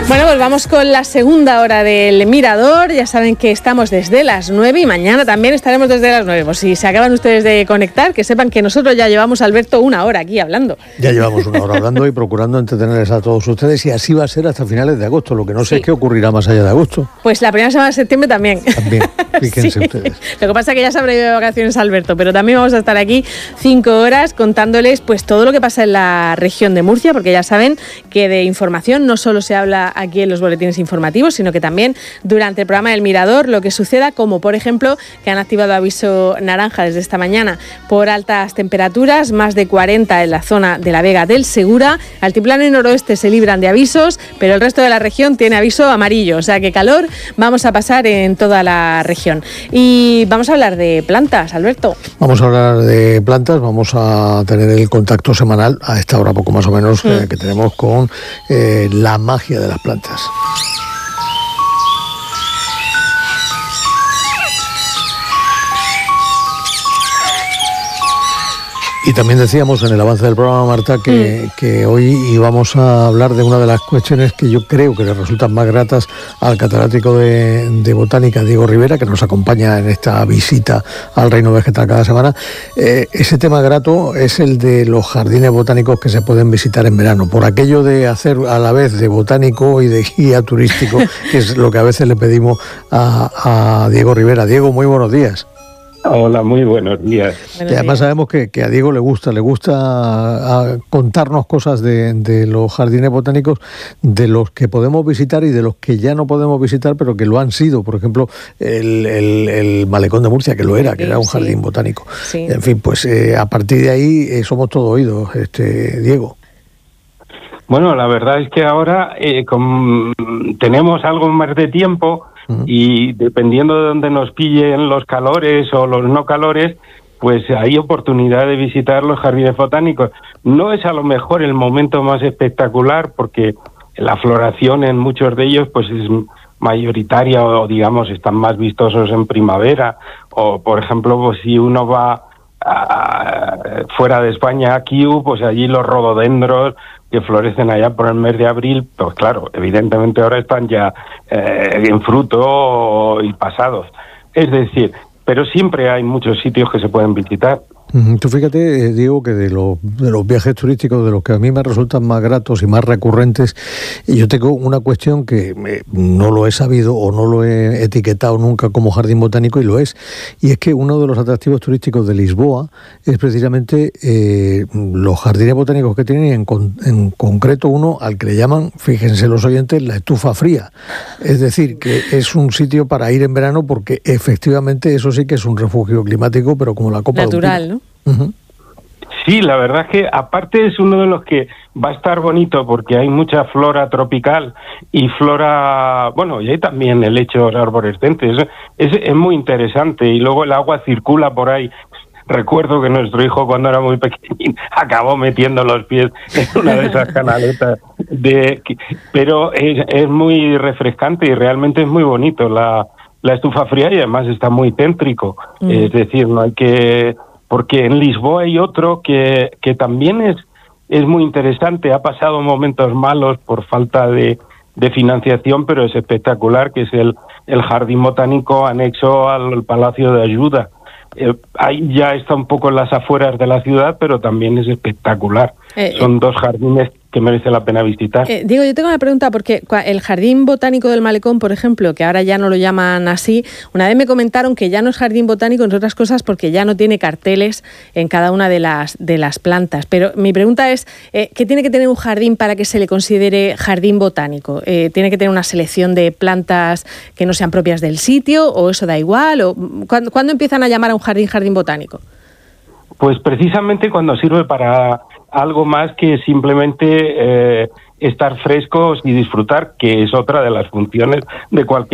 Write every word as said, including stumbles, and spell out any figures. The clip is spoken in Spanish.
Bueno, pues vamos con la segunda hora del Mirador. Ya saben que estamos desde las nueve y mañana también estaremos desde las nueve. Pues si se acaban ustedes de conectar, que sepan que nosotros ya llevamos, Alberto, una hora aquí hablando. Ya llevamos una hora hablando y procurando entretenerles a todos ustedes, y así va a ser hasta finales de agosto. Lo que no sé sí. es qué ocurrirá más allá de agosto. Pues la primera semana de septiembre también. También, fíjense sí. ustedes. Lo que pasa es que ya se habrá ido de vacaciones Alberto, pero también vamos a estar aquí cinco horas contándoles pues todo lo que pasa en la región de Murcia, porque ya saben que de información no solo se habla aquí en los boletines informativos, sino que también durante el programa del Mirador lo que suceda, como por ejemplo que han activado aviso naranja desde esta mañana por altas temperaturas, más de cuarenta en la zona de la Vega del Segura. Altiplano y noroeste se libran de avisos, pero el resto de la región tiene aviso amarillo, o sea que calor vamos a pasar en toda la región. Y vamos a hablar de plantas, Alberto. Vamos a hablar de plantas, vamos a tener el contacto semanal a esta hora poco más o menos mm. eh, que tenemos con eh, la magia de las plantas. Y también decíamos en el avance del programa, Marta, que, mm. que hoy íbamos a hablar de una de las cuestiones que yo creo que le resultan más gratas al catedrático de, de botánica, Diego Rivera, que nos acompaña en esta visita al Reino Vegetal cada semana. Eh, ese tema grato es el de los jardines botánicos que se pueden visitar en verano, por aquello de hacer a la vez de botánico y de guía turístico, que es lo que a veces le pedimos a, a Diego Rivera. Diego, muy buenos días. Hola, muy buenos días. Y además sabemos que, que a Diego le gusta, le gusta a, a contarnos cosas de, de los jardines botánicos, de los que podemos visitar y de los que ya no podemos visitar, pero que lo han sido. Por ejemplo, el, el, el Malecón de Murcia, que lo era, que era un jardín sí. botánico. Sí. En fin, pues eh, a partir de ahí eh, somos todo oídos, este, Diego. Bueno, la verdad es que ahora eh, con, tenemos algo más de tiempo. Y dependiendo de dónde nos pillen los calores o los no calores, pues hay oportunidad de visitar los jardines botánicos. No es a lo mejor el momento más espectacular, porque la floración en muchos de ellos pues es mayoritaria, o digamos están más vistosos en primavera, o por ejemplo pues si uno va a, fuera de España, a Kew, pues allí los rododendros que florecen allá por el mes de abril, pues claro, evidentemente ahora están ya eh, en fruto y pasados. Es decir, pero siempre hay muchos sitios que se pueden visitar. Tú fíjate, Diego, que de los, de los viajes turísticos, de los que a mí me resultan más gratos y más recurrentes, yo tengo una cuestión que no lo he sabido o no lo he etiquetado nunca como jardín botánico, y lo es, y es que uno de los atractivos turísticos de Lisboa es precisamente eh, los jardines botánicos que tienen, y en, con, en concreto uno al que le llaman, fíjense los oyentes, la estufa fría. Es decir, que es un sitio para ir en verano, porque efectivamente eso sí que es un refugio climático, pero como la copa natural, de un ¿no? Uh-huh. Sí, la verdad es que aparte es uno de los que va a estar bonito, porque hay mucha flora tropical y flora, bueno, y hay también helechos arborescentes, es, es muy interesante, y luego el agua circula por ahí. Recuerdo que nuestro hijo, cuando era muy pequeñín, acabó metiendo los pies en una de esas canaletas, de, pero es, es muy refrescante y realmente es muy bonito la, la estufa fría, y además está muy céntrico, mm. es decir, no hay que... Porque en Lisboa hay otro que, que también es, es muy interesante, ha pasado momentos malos por falta de, de financiación, pero es espectacular, que es el, el Jardín Botánico anexo al Palacio de Ayuda. Eh, ahí ya está un poco en las afueras de la ciudad, pero también es espectacular. Eh, Son dos jardines que merece la pena visitar. Eh, Diego, yo tengo una pregunta, porque el Jardín Botánico del Malecón, por ejemplo, que ahora ya no lo llaman así, una vez me comentaron que ya no es jardín botánico, entre otras cosas, porque ya no tiene carteles en cada una de las, de las plantas. Pero mi pregunta es, eh, ¿qué tiene que tener un jardín para que se le considere jardín botánico? Eh, ¿Tiene que tener una selección de plantas que no sean propias del sitio, o eso da igual? O ¿cuándo, ¿cuándo empiezan a llamar a un jardín jardín botánico? Pues precisamente cuando sirve para algo más que simplemente eh, estar frescos y disfrutar, que es otra de las funciones de cualquier